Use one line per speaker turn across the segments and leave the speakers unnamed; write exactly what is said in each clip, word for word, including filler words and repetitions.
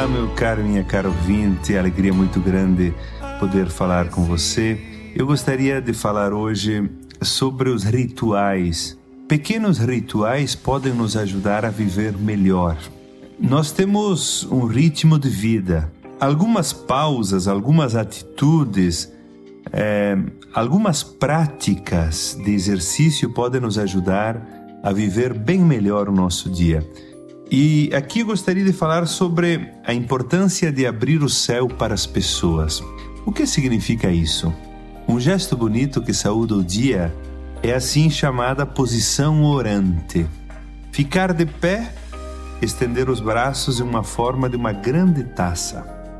Olá, meu caro e minha cara ouvinte, alegria muito grande poder falar com você. Eu gostaria de falar hoje sobre os rituais. Pequenos rituais podem nos ajudar a viver melhor. Nós temos um ritmo de vida. Algumas pausas, algumas atitudes, é, algumas práticas de exercício podem nos ajudar a viver bem melhor o nosso dia. E aqui eu gostaria de falar sobre a importância de abrir o céu para as pessoas. O que significa isso? Um gesto bonito que saúda o dia é assim chamada posição orante. Ficar de pé, estender os braços em uma forma de uma grande taça.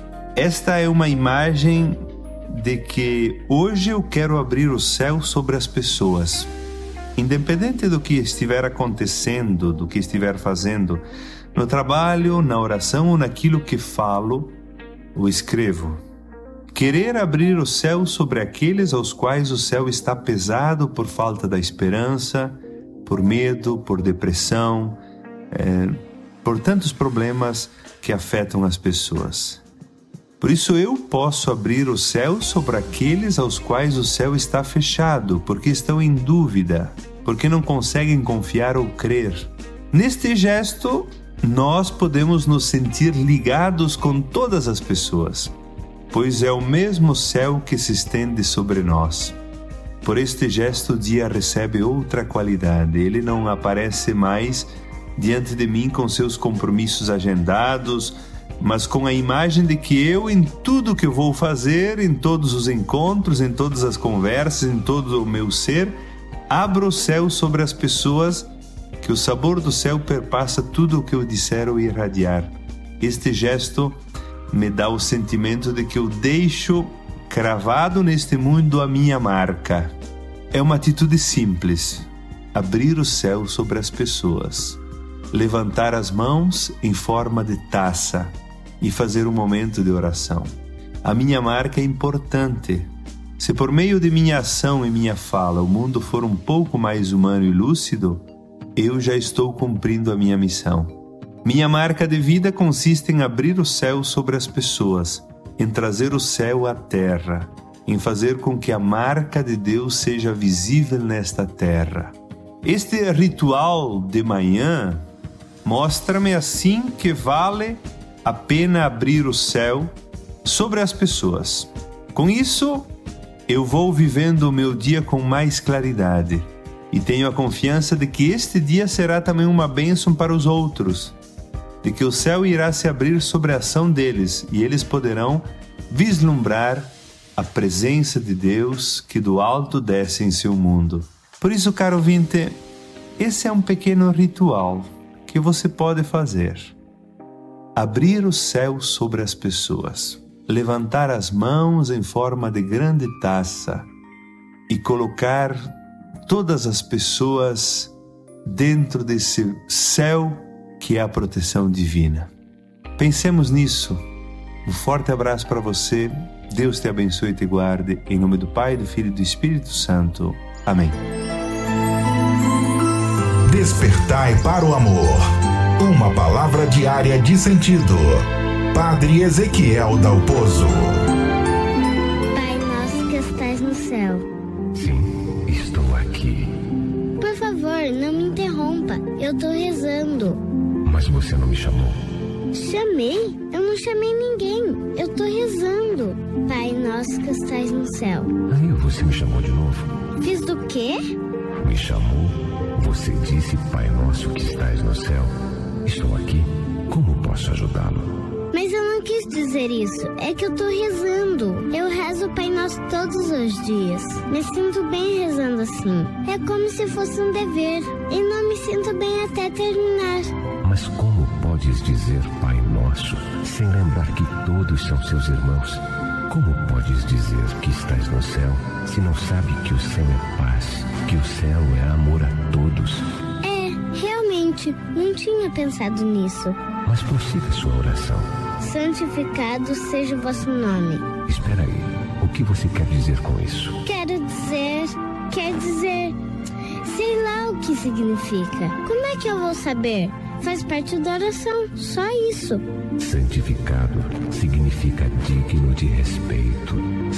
Esta é uma imagem de que hoje eu quero abrir o céu sobre as pessoas. Independente do que estiver acontecendo, do que estiver fazendo, no trabalho, na oração ou naquilo que falo ou escrevo, querer abrir o céu sobre aqueles aos quais o céu está pesado por falta da esperança, por medo, por depressão, é, por tantos problemas que afetam as pessoas. Por isso eu posso abrir o céu sobre aqueles aos quais o céu está fechado, porque estão em dúvida, porque não conseguem confiar ou crer. Neste gesto, nós podemos nos sentir ligados com todas as pessoas, pois é o mesmo céu que se estende sobre nós. Por este gesto, o dia recebe outra qualidade. Ele não aparece mais diante de mim com seus compromissos agendados, mas com a imagem de que eu, em tudo que eu vou fazer, em todos os encontros, em todas as conversas, em todo o meu ser, abro o céu sobre as pessoas, que o sabor do céu perpassa tudo o que eu disser ou irradiar. Este gesto me dá o sentimento de que eu deixo cravado neste mundo a minha marca. É uma atitude simples, abrir o céu sobre as pessoas, levantar as mãos em forma de taça e fazer um momento de oração. A minha marca é importante. Se por meio de minha ação e minha fala o mundo for um pouco mais humano e lúcido, eu já estou cumprindo a minha missão. Minha marca de vida consiste em abrir o céu sobre as pessoas, em trazer o céu à terra, em fazer com que a marca de Deus seja visível nesta terra. Este ritual de manhã mostra-me assim que vale a pena abrir o céu sobre as pessoas. Com isso, eu vou vivendo o meu dia com mais claridade e tenho a confiança de que este dia será também uma bênção para os outros, de que o céu irá se abrir sobre a ação deles e eles poderão vislumbrar a presença de Deus que do alto desce em seu mundo. Por isso, caro ouvinte, esse é um pequeno ritual que você pode fazer. Abrir o céu sobre as pessoas, levantar as mãos em forma de grande taça e colocar todas as pessoas dentro desse céu que é a proteção divina. Pensemos nisso. Um forte abraço para você. Deus te abençoe e te guarde. Em nome do Pai, do Filho e do Espírito Santo. Amém.
Despertai para o amor. Uma palavra diária de sentido. Padre Ezequiel Dalpozo.
Pai nosso que estás no céu.
Sim, estou aqui.
Por favor, não me interrompa. Eu tô rezando.
Mas você não me chamou.
Chamei? Eu não chamei ninguém. Eu tô rezando. Pai nosso que estás no céu.
Aí você me chamou de novo.
Fiz do quê?
Me chamou. Você disse, Pai nosso que estás no céu. Estou aqui. Como posso ajudá-lo?
Mas eu não quis dizer isso. É que eu tô rezando. Eu rezo o Pai Nosso todos os dias. Me sinto bem rezando assim. É como se fosse um dever. E não me sinto bem até terminar.
Mas como podes dizer Pai Nosso sem lembrar que todos são seus irmãos? Como podes dizer que estás no céu se não sabe que o céu é paz, que o céu é amor a todos?
É, realmente, não tinha pensado nisso.
Mas prossiga sua oração.
Santificado seja o vosso nome.
Espera aí, o que você quer dizer com isso?
Quero dizer, quer dizer, sei lá o que significa. Como é que eu vou saber? faz parte da oração, só isso.
Santificado significa digno de respeito,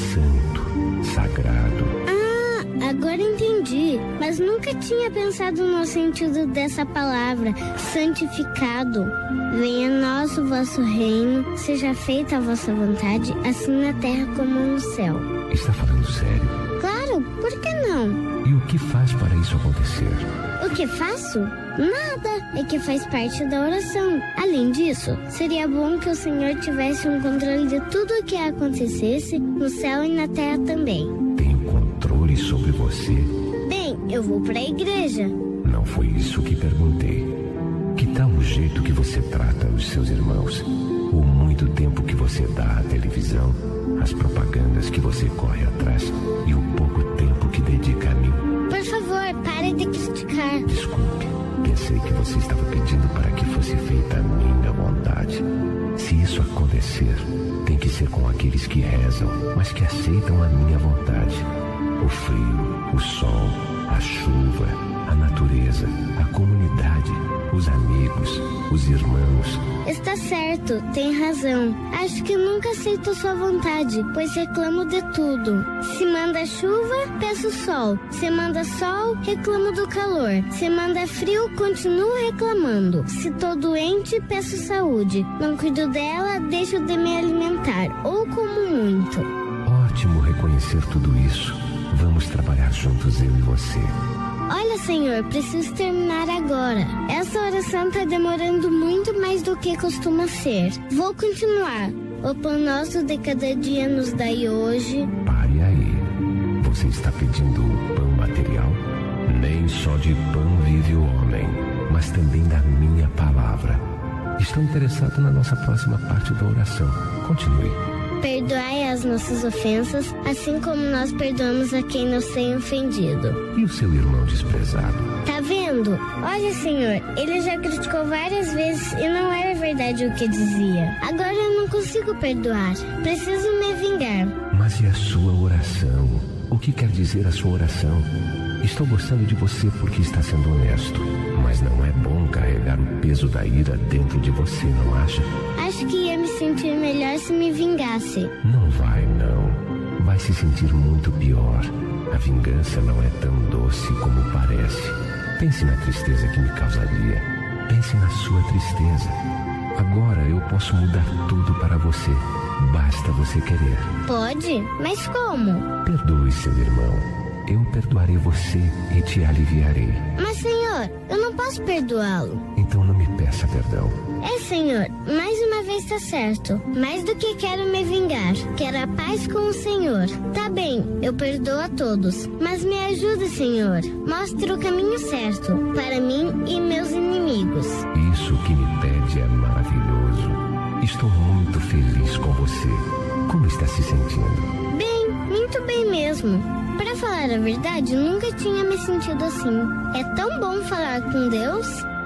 santo, sagrado.
Ah, agora entendi, mas nunca tinha pensado no sentido dessa palavra, santificado. Venha a nós o vosso reino, seja feita a vossa vontade, assim na terra como no céu.
Está falando sério?
Claro, por que não?
E o que faz para isso acontecer?
O que faço? Nada, é que faz parte da oração. Além disso, seria bom que o Senhor tivesse um controle de tudo o que acontecesse no céu e na terra também.
Tem controle sobre você?
Bem, eu vou para a igreja.
Não foi isso que perguntei. Que tal o jeito que você trata os seus irmãos? O muito tempo que você dá à televisão, as propagandas que você corre atrás e o pouco tempo que dedica a mim?
Por favor, pare de criticar.
Desculpe, pensei que você estava pedindo para que fosse feita a minha vontade. Se isso acontecer, tem que ser com aqueles que rezam, mas que aceitam a minha vontade. O frio, o sol, a chuva, a natureza, a comunidade, os amigos, os irmãos.
Está certo, tem razão. Acho que nunca aceito sua vontade, pois reclamo de tudo. Se manda chuva, peço sol. Se manda sol, reclamo do calor. Se manda frio, continuo reclamando. Se tô doente, peço saúde. Não cuido dela, deixo de me alimentar, ou como muito.
Ótimo reconhecer tudo isso. Vamos trabalhar juntos, eu e você.
Olha, Senhor, preciso terminar agora. Essa oração está demorando muito mais do que costuma ser. Vou continuar. O pão nosso de cada dia nos dai hoje.
Pare aí. Você está pedindo o pão material? Nem só de pão vive o homem, mas também da minha palavra. Estou interessado na nossa próxima parte da oração. Continue.
Perdoai as nossas ofensas, assim como nós perdoamos a quem nos tem ofendido.
E o seu irmão desprezado?
Tá vendo? Olha, Senhor, ele já criticou várias vezes e não era verdade o que dizia. Agora eu não consigo perdoar. Preciso me vingar.
Mas e a sua oração? O que quer dizer a sua oração? Estou gostando de você porque está sendo honesto, mas não é bom carregar o peso da ira dentro de você, não acha?
Acho que ia me sentir melhor se me vingasse.
Não vai, não. Vai se sentir muito pior. A vingança não é tão doce como parece. Pense na tristeza que me causaria. Pense na sua tristeza. Agora eu posso mudar tudo para você. Basta você querer.
Pode? Mas como?
Perdoe seu irmão. Eu perdoarei você e te aliviarei.
Mas, Senhor, eu não posso perdoá-lo.
Então não me peça perdão.
É, Senhor, mais uma vez tá certo. Mais do que quero me vingar, quero a paz com o Senhor. Tá bem, eu perdoo a todos, mas me ajuda, Senhor. Mostre o caminho certo para mim e meus inimigos.
Isso que me pede é maravilhoso. Estou muito feliz com você. Como está se sentindo?
Bem, muito bem mesmo. Para falar a verdade, nunca tinha me sentido assim. É tão bom falar com Deus.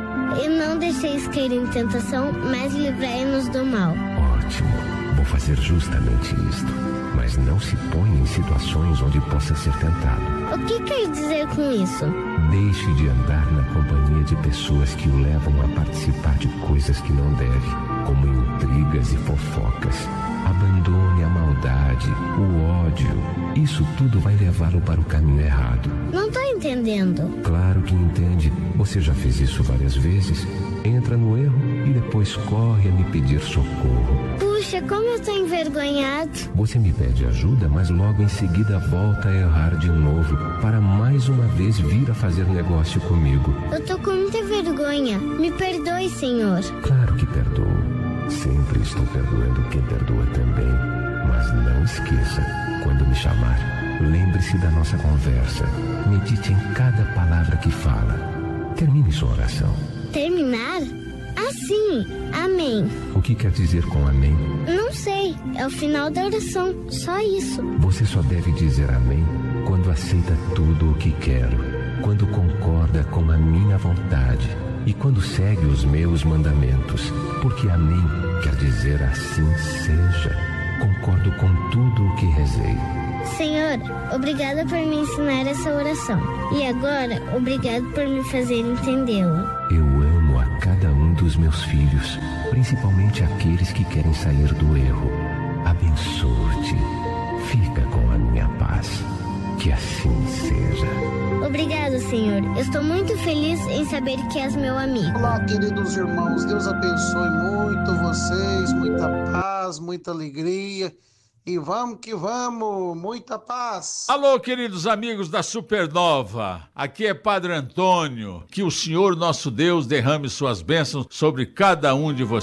E não deixeis cair em tentação, mas livrai-nos do mal.
Ótimo. Vou fazer justamente isto. Mas não se ponha em situações onde possa ser tentado.
O que quer dizer com isso?
Deixe de andar na companhia de pessoas que o levam a participar de coisas que não deve, como intrigas e fofocas. Abandone a maldade, o ódio. Isso tudo vai levá-lo para o caminho errado.
Não tô entendendo.
Claro que entende. Você já fez isso várias vezes. Entra no erro e depois corre a me pedir socorro.
Puxa, como eu tô envergonhado.
Você me pede ajuda, mas logo em seguida volta a errar de novo, para mais uma vez vir a fazer negócio comigo.
Eu tô com muita vergonha. Me perdoe, Senhor.
Claro que perdoo. Sempre estou perdoando quem perdoa também. Mas não esqueça, quando me chamar, lembre-se da nossa conversa. Medite em cada palavra que fala. Termine sua oração.
Terminar? Ah, sim. Amém.
O que quer dizer com amém?
Não sei. É o final da oração. Só isso.
Você só deve dizer amém quando aceita tudo o que quero, quando concorda com a minha vontade e quando segue os meus mandamentos. Porque amém quer dizer assim seja. Concordo com tudo o que rezei.
Senhor, obrigada por me ensinar essa oração. E agora, obrigado por me fazer entendê-la.
Eu amo a cada um os meus filhos, principalmente aqueles que querem sair do erro. Abençoo-te. Fica com a minha paz. Que assim seja.
Obrigado, Senhor. Eu estou muito feliz em saber que és meu amigo.
Olá, queridos irmãos. Deus abençoe muito vocês, muita paz, muita alegria. E vamos que vamos, muita paz.
Alô, queridos amigos da Supernova. Aqui é Padre Antônio. Que o Senhor, nosso Deus, derrame suas bênçãos sobre cada um de vocês.